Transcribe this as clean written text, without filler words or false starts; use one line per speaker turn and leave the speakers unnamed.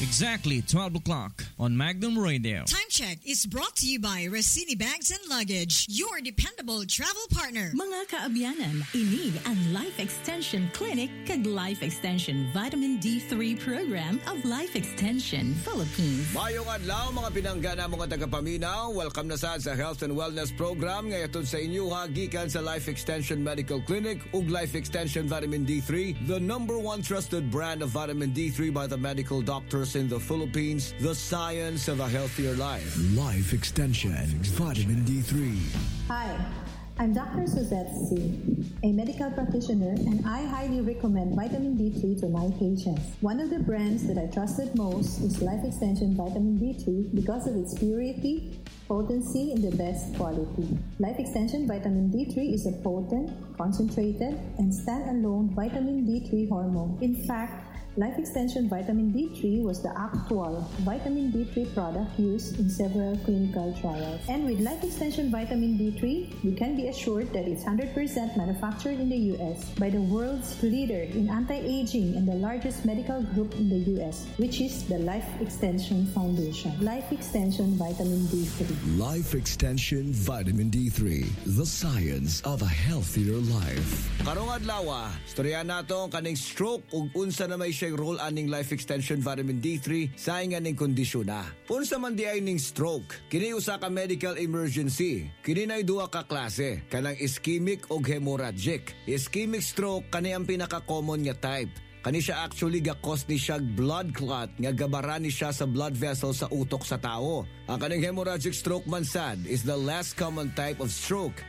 Exactly 12 o'clock on Magnum Radio.
Time check is brought to you by Rossini Bags and Luggage, your dependable travel partner.
Mga kaabyanan, ini ang Life Extension Clinic kag Life Extension Vitamin D3 Program of Life Extension Philippines.
Mayong adlaw mga pinanggana mga tagapaminaw, welcome na sa Health and Wellness Program ngayon sa inyo gikan sa Life Extension Medical Clinic ug Life Extension Vitamin D3, the number one trusted brand of vitamin D3 by the medical doctors in the Philippines, the science of a healthier life.
Life Extension Vitamin D3.
Hi, I'm Dr. Suzette C., a medical practitioner, and I highly recommend vitamin D3 to my patients. One of the brands that I trusted most is Life Extension Vitamin D3 because of its purity, potency, and the best quality. Life Extension Vitamin D3 is a potent, concentrated, and stand-alone vitamin D3 hormone. In fact, Life Extension Vitamin D3 was the actual vitamin D3 product used in several clinical trials. And with Life Extension Vitamin D3, you can be assured that it's 100% manufactured in the U.S. by the world's leader in anti-aging and the largest medical group in the U.S., which is the Life Extension Foundation. Life Extension Vitamin D3.
Life Extension Vitamin D3, the science of a healthier life.
Karong adlaw, storya nato kaning stroke ug unsa na may siyang role aning Life Extension Vitamin D3 sa nganing kondisyon na. Unsa man di ay ning stroke, kini usa ka medical emergency. Kini nay duha ka klase, kanang ischemic ug hemorrhagic. Ischemic stroke kani ang pinaka-common nga type. Kani siya actually gakos ni siya blood clot nga gabaran ni siya sa blood vessel sa utok sa tao. Ang kaning hemorrhagic stroke man sad is the less common type of stroke